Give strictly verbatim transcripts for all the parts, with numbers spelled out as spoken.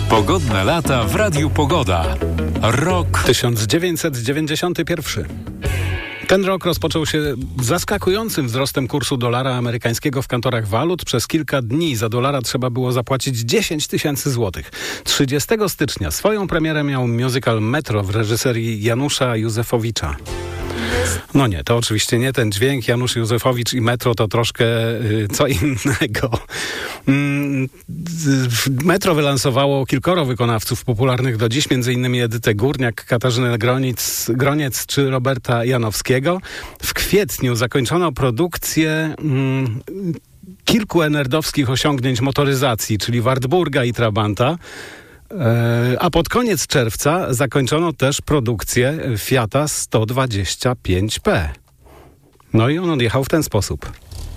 Pogodne lata w Radiu Pogoda. Rok tysiąc dziewięćset dziewięćdziesiąty pierwszy. Ten rok rozpoczął się zaskakującym wzrostem kursu dolara amerykańskiego w kantorach walut. Przez kilka dni za dolara trzeba było zapłacić dziesięć tysięcy złotych. trzydziestego stycznia swoją premierę miał musical Metro w reżyserii Janusza Józefowicza. No nie, to oczywiście nie ten dźwięk. Janusz Józefowicz i Metro to troszkę y, co innego. Mm, Metro wylansowało kilkoro wykonawców popularnych do dziś, między innymi Edytę Górniak, Katarzynę Gronic, Groniec czy Roberta Janowskiego. W kwietniu zakończono produkcję mm, kilku enerdowskich osiągnięć motoryzacji, czyli Wartburga i Trabanta. A pod koniec czerwca zakończono też produkcję Fiata sto dwadzieścia pięć P. No i on odjechał w ten sposób.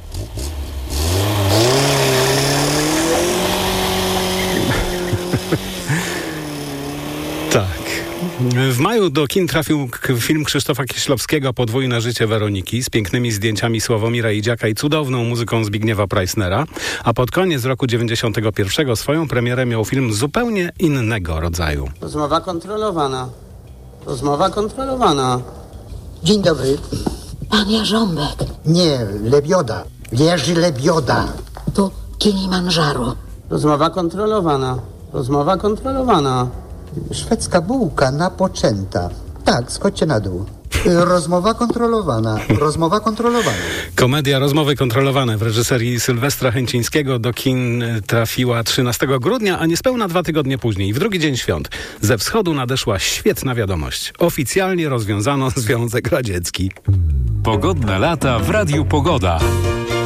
Tak. W maju do kin trafił film Krzysztofa Kieślowskiego Podwójne życie Weroniki z pięknymi zdjęciami Sławomira Idziaka i cudowną muzyką Zbigniewa Preissnera, a pod koniec roku dziewięćdziesiątego pierwszego swoją premierę miał film zupełnie innego rodzaju. Rozmowa kontrolowana. Rozmowa kontrolowana. Dzień dobry. Pan Jarząbek. Nie, Lebioda. Jerzy Lebioda. Tu Kilimandżaro. Rozmowa kontrolowana. Rozmowa kontrolowana. Szwedzka bułka napoczęta. Tak, schodźcie na dół. Rozmowa kontrolowana. Rozmowa kontrolowana. Komedia Rozmowy kontrolowane w reżyserii Sylwestra Chęcińskiego do kin trafiła trzynastego grudnia, a niespełna dwa tygodnie później, w drugi dzień świąt, ze wschodu nadeszła świetna wiadomość. Oficjalnie rozwiązano Związek Radziecki. Pogodne lata w Radiu Pogoda.